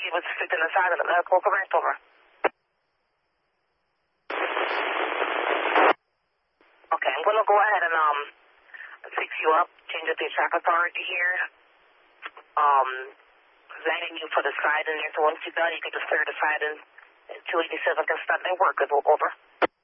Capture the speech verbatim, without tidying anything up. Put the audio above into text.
he was sitting inside of the medical. Correct, over. Okay, I'm going to go ahead and um fix you up, change up the track authority here. Um, landing you for the side in there. So once you're done, you can just clear the side and two eighty-seven can start their work. Over.